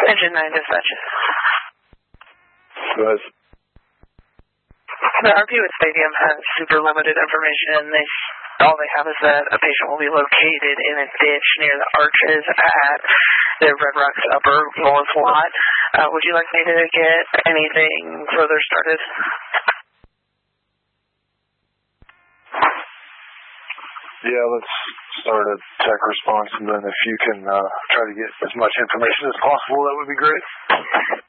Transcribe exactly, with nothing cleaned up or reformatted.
Engine nine dispatch. Go ahead. The R P O at Stadium has super limited information. They all they have is that a patient will be located in a ditch near the arches at the Red Rocks upper north lot. Uh, would you like me to get anything further started? Yeah, let's start a tech response, and then if you can uh, try to get as much information as possible, that would be great.